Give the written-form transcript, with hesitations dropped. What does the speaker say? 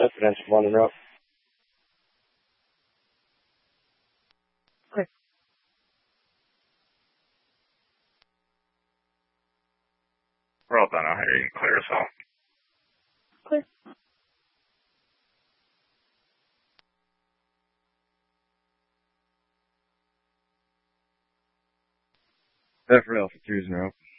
Residence 1 and up. Clear. We're all done out here. You can clear us out. Clear. F for Alpha 2's now.